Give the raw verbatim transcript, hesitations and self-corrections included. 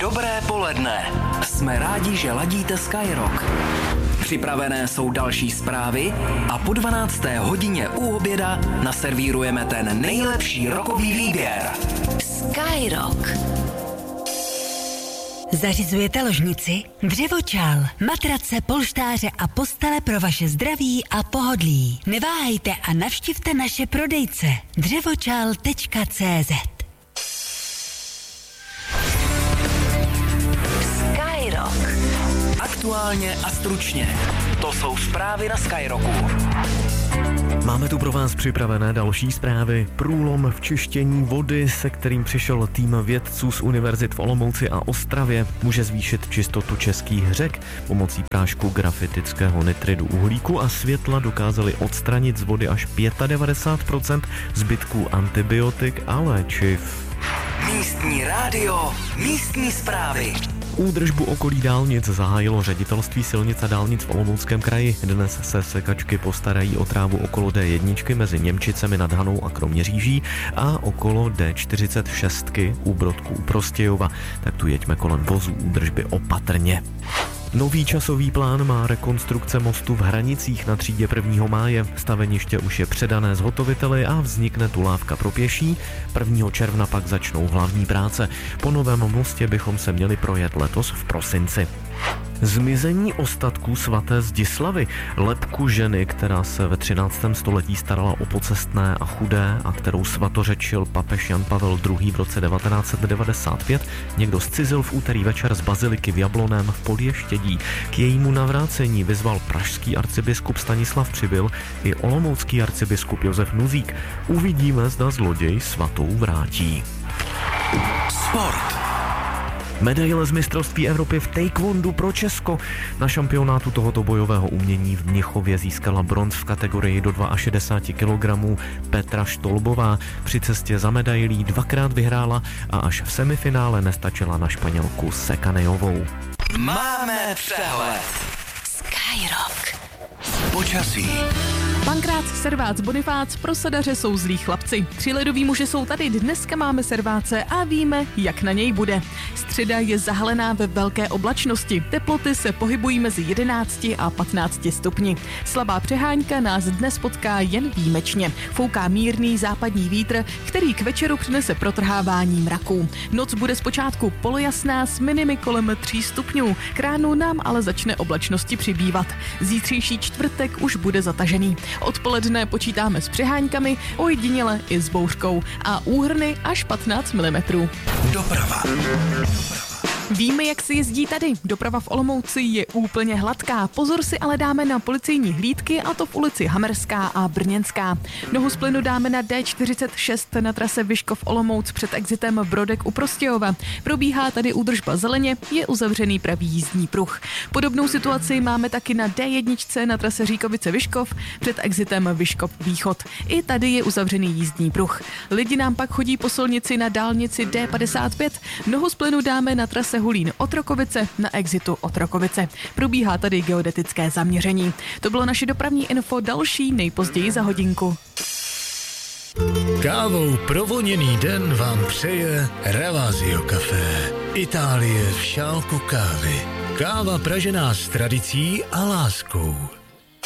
Dobré poledne. Jsme rádi, že ladíte Skyrock. Připravené jsou další zprávy a po dvanácté hodině u oběda naservírujeme ten nejlepší rockový výběr. Skyrock. Zařizujete ložnici, dřevočal, matrace, polštáře a postele pro vaše zdraví a pohodlí. Neváhejte a navštivte naše prodejce dřevočal tečka cé zet. Skyrock. Aktuálně a stručně. To jsou zprávy na Skyrocku. Máme tu pro vás připravené další zprávy. Průlom v čištění vody, se kterým přišel tým vědců z univerzit v Olomouci a Ostravě, může zvýšit čistotu českých řek. Pomocí prášku grafitického nitridu uhlíku a světla dokázali odstranit z vody až devadesát pět procent zbytků antibiotik a léčiv. Místní rádio, místní zprávy. Údržbu okolí dálnic zahájilo ředitelství silnic a dálnic v Olomouckém kraji. Dnes se sekačky postarají o trávu okolo dé jedna mezi Němčicemi nad Hanou a Kroměříží a okolo dé čtyřicet šest u Brodku u Prostějova. Tak tu jeďme kolem vozů údržby opatrně. Nový časový plán má rekonstrukce mostu v Hranicích na třídě prvního máje. Staveniště už je předané zhotoviteli a vznikne tu lávka pro pěší. prvního června pak začnou hlavní práce. Po novém mostě bychom se měli projet letos v prosinci. Zmizení ostatků svaté Zdislavy, lebku ženy, která se ve třináctém století starala o pocestné a chudé a kterou svatořečil papež Jan Pavel druhý. v roce devatenáct set devadesát pět, někdo zcizil v úterý večer z baziliky v Jablonném v Podještědí. K jejímu navrácení vyzval pražský arcibiskup Stanislav Přibyl i olomoucký arcibiskup Josef Nuzík. Uvidíme, zda zloděj svatou vrátí. Sport. Medaile z mistrovství Evropy v taekwondu pro Česko. Na šampionátu tohoto bojového umění v Mnichově získala bronz v kategorii do šedesáti dvou kilogramů Petra Štolbová. Při cestě za medailí dvakrát vyhrála a až v semifinále nestačila na Španělku Sekanejovou. Máme přehled. Skyrock. Počasí. Pankrác, Servác, Bonifác, pro sadaře jsou zlí chlapci. Tři ledoví muži jsou tady, dneska máme Serváce a víme, jak na něj bude. Středa je zahalená ve velké oblačnosti. Teploty se pohybují mezi jedenácti a patnácti stupni. Slabá přeháňka nás dnes potká jen výjimečně. Fouká mírný západní vítr, který k večeru přinese protrhávání mraků. Noc bude zpočátku polojasná s minimy kolem tří stupňů. K ránu nám ale začne oblačnosti přibývat. Zítřejší čtvrtek už bude zatažený. Odpoledne počítáme s přeháňkami, ojediněle i s bouřkou a úhrny až patnáct milimetrů. Doprava. Víme, jak se jezdí tady. Doprava v Olomouci je úplně hladká. Pozor si ale dáme na policejní hlídky, a to v ulici Hamerská a Brněnská. Nohu z plynu dáme na dé čtyřicet šest na trase Vyškov Olomouc před exitem Brodek u Prostějova. Probíhá tady údržba zeleně, je uzavřený pravý jízdní pruh. Podobnou situaci máme taky na dé jedna na trase Říkovice Vyškov před exitem Vyškov Východ. I tady je uzavřený jízdní pruh. Lidi nám pak chodí po silnici na dálnici dé padesát pět. Nohu z plynu dáme na trase Hulín Otrokovice na exitu Otrokovice. Probíhá tady geodetické zaměření. To bylo naše dopravní info, další nejpozději za hodinku. Kávou provoněný den vám přeje Ravazio Café. Itálie v šálku kávy. Káva pražená s tradicí a láskou.